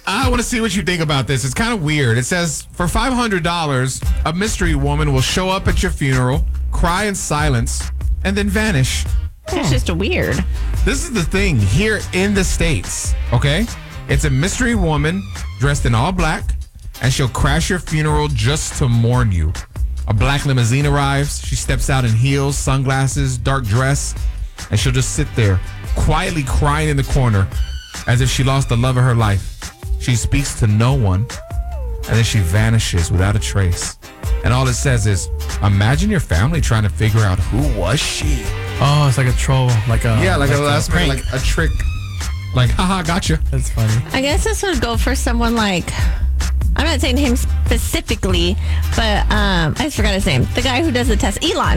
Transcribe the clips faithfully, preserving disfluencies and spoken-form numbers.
I want to see what you think about this. It's kind of weird. It says, for five hundred dollars, a mystery woman will show up at your funeral, cry in silence, and then vanish. It's just weird. This is the thing here in the States, okay? It's a mystery woman dressed in all black, and she'll crash your funeral just to mourn you. A black limousine arrives. She steps out in heels, sunglasses, dark dress, and she'll just sit there, quietly crying in the corner as if she lost the love of her life. She speaks to no one, and then she vanishes without a trace. And all it says is, imagine your family trying to figure out who was she. Oh, it's like a troll, like a Yeah, like, like a last minute, like a trick. Like, haha, gotcha. That's funny. I guess this would go for someone like, I'm not saying him specifically, but um, I just forgot his name. The guy who does the test, Elon.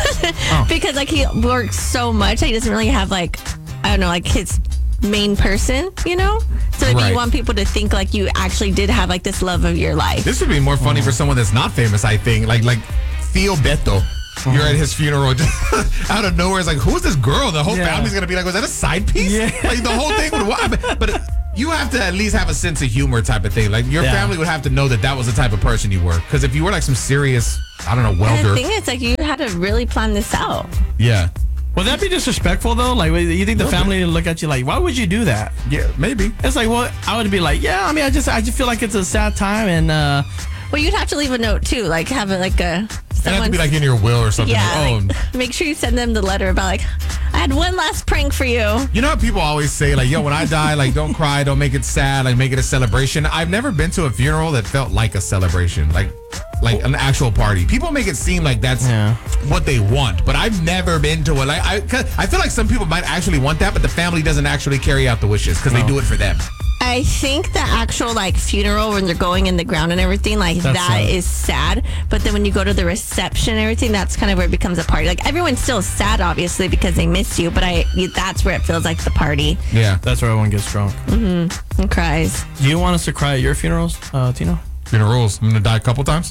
oh. Because like he works so much, he doesn't really have like, I don't know, like his main person, you know? So if Right. you want people to think like you actually did have like this love of your life. This would be more funny for someone that's not famous, I think. Like, like Theo Beto. You're at his funeral, just out of nowhere. It's like, who's this girl? The whole Yeah. family's gonna be like, was that a side piece? Yeah. Like the whole thing would. Wa- but you have to at least have a sense of humor, type of thing. Like your Yeah. family would have to know that that was the type of person you were. Because if you were like some serious, I don't know, And welder. the thing is, like, you had to really plan this out. Yeah, Would that be disrespectful though? Like, you think the Little family would look at you like, why would you do that? yeah, maybe. It's like, well, I would be like, yeah. I mean, I just, I just feel like it's a sad time, and uh, Well, you'd have to leave a note too, like have it like a. It'd have to be like in your will or something. Yeah, Oh, like, make sure you send them the letter about like, I had one last prank for you. you know how people always say, like, yo, when I die, like, don't cry, don't make it sad, like, make it a celebration. I've never been to a funeral that felt like a celebration, like, like an actual party. People make it seem like that's Yeah. what they want, but I've never been to it. Like, I, 'cause I feel like some people might actually want that, but the family doesn't actually carry out the wishes because they do it for them. I think the actual like funeral when they're going in the ground and everything, like That's that sad. is sad. But then when you go to the reception and everything, that's kind of where it becomes a party. Like everyone's still sad, obviously, because they miss you. But I, that's where it feels like the party Yeah, that's where everyone gets drunk. and cries. Do you want us to cry at your funerals, uh, Tino? funerals. I'm gonna die a couple times.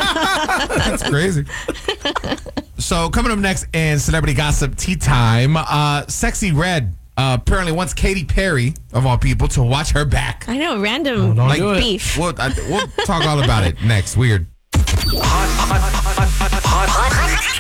That's crazy. So coming up next in Celebrity Gossip Tea Time, uh, Sexy Red uh, apparently wants Katy Perry, of all people, to watch her back. I know, random don't like do it. beef. We'll, I, we'll talk all about it next. Weird. Hot, hot, hot, hot, hot, hot,